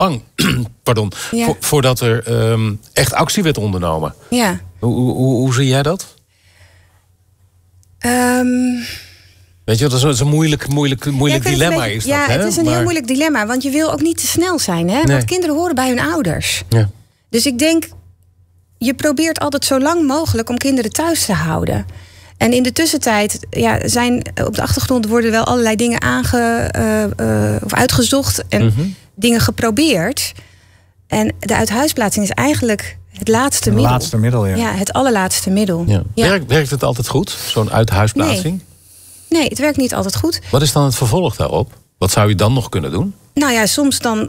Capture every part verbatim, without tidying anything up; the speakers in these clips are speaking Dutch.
lang, pardon, Ja. vo- voordat er um, echt actie werd ondernomen. Ja. Hoe, hoe, hoe, hoe zie jij dat? Um, Weet je, dat is een, dat is een moeilijk, moeilijk, moeilijk ja, ik weet dilemma. het een Is beetje- dat, ja, hè? het is een Maar- heel moeilijk dilemma. Want je wil ook niet te snel zijn. Hè? Nee. Want kinderen horen bij hun ouders. Ja. Dus ik denk, je probeert altijd zo lang mogelijk om kinderen thuis te houden. En in de tussentijd ja, zijn op de achtergrond worden wel allerlei dingen aange, uh, uh, of uitgezocht en Mm-hmm. dingen geprobeerd. En de uithuisplaatsing is eigenlijk het laatste Het middel. laatste middel, ja. Ja, het allerlaatste middel. Ja. Ja. Werkt, werkt het altijd goed, zo'n uithuisplaatsing? Nee, het werkt niet altijd goed. Wat is dan het vervolg daarop? Wat zou je dan nog kunnen doen? Nou ja, soms dan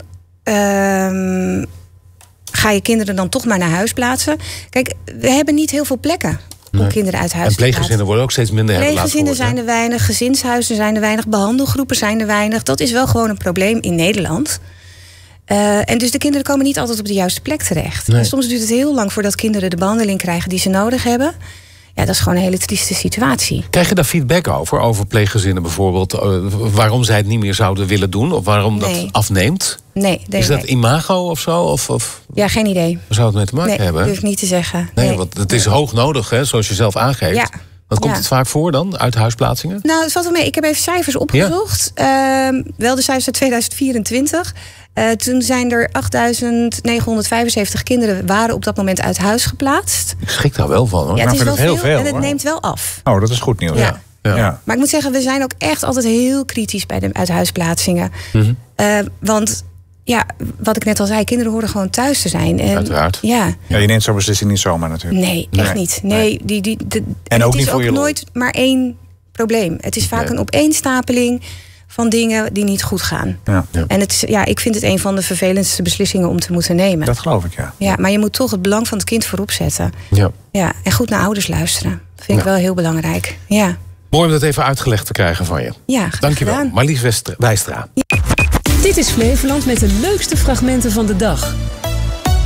uh, ga je kinderen dan toch maar naar huis plaatsen. Kijk, we hebben niet heel veel plekken om Nee. kinderen uit huis En te plaatsen. pleeggezinnen worden ook steeds minder. hebben we laatst Pleeggezinnen gehoord, zijn er weinig, gezinshuizen zijn er weinig, behandelgroepen zijn er weinig. Dat is wel gewoon een probleem in Nederland. Uh, en dus de kinderen komen niet altijd op de juiste plek terecht. Nee. En soms duurt het heel lang voordat kinderen de behandeling krijgen die ze nodig hebben. Ja, dat is gewoon een hele trieste situatie. Krijg je daar feedback over? Over pleeggezinnen bijvoorbeeld? Uh, waarom zij het niet meer zouden willen doen? Of waarom Nee. dat afneemt? Nee, nee, Is dat nee. imago of zo? Of, of Ja, geen idee. waar zou het mee te maken Nee, hebben? durf ik niet te zeggen. Nee, Nee. want het is hoog nodig, hè, zoals je zelf aangeeft. Ja. Wat komt Ja. het vaak voor dan, uit huisplaatsingen? Nou, het valt wel mee. Ik heb even cijfers opgezocht. Ehm, wel de cijfers uit tweeduizend vierentwintig. Uh, toen zijn er achtduizend negenhonderdvijfenzeventig kinderen waren op dat moment uit huis geplaatst. Ik schrik daar wel van, hoor. Ja, Maar het is ik wel vind het veel, heel veel, en het hoor. neemt wel af. Oh, dat is goed nieuws. Ja. Ja. Ja. Maar ik moet zeggen, we zijn ook echt altijd heel kritisch bij de uithuisplaatsingen. Mhm. Uh, want ja, wat ik net al zei, kinderen horen gewoon thuis te zijn. En, Uiteraard. Ja, Ja, je neemt zo'n beslissing niet zomaar natuurlijk. nee, Nee. echt niet. Nee, die, die, de, En ook het niet is voor ook je lol. nooit maar één probleem. Het is vaak Nee. een opeenstapeling van dingen die niet goed gaan. Ja. Ja. En het, is- ja, ik vind het een van de vervelendste beslissingen om te moeten nemen. Dat geloof ik, ja. Ja, maar je moet toch het belang van het kind voorop zetten. Ja. Ja, en goed naar ouders luisteren. Dat vind ik Ja. wel heel belangrijk. Ja, Mooi om dat even uitgelegd te krijgen van je. ja graag Dankjewel. gedaan. Marlies West- Wijstra. Dit is Flevoland met de leukste fragmenten van de dag.